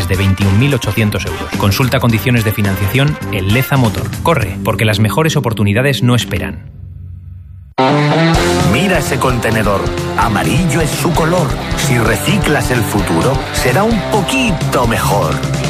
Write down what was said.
desde 21.800 euros. Consulta condiciones de financiación en Leza Motor. Corre, porque las mejores oportunidades no esperan. Mira ese contenedor. Amarillo es su color. Si reciclas el futuro, será un poquito mejor.